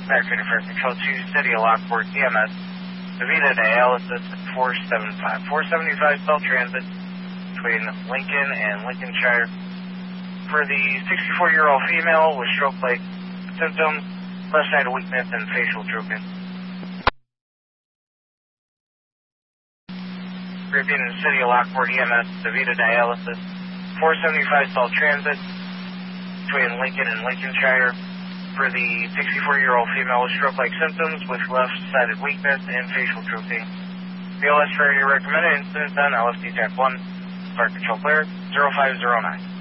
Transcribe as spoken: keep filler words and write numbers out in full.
American Fire Control two, City of Lockport, E M S, Davita dialysis at four seventy-five. four seventy-five cell transit between Lincoln and Lincolnshire. For the sixty-four-year-old female with stroke-like symptoms, left side weakness and facial drooping. Repeating the City of Lockport, E M S, Davita dialysis, four seventy-five cell transit between Lincoln and Lincolnshire. For the sixty-four-year-old female with stroke-like symptoms with left-sided weakness and facial drooping. B L S for your recommended incident on L S D T A C one, Fire Control Clear, zero five zero nine.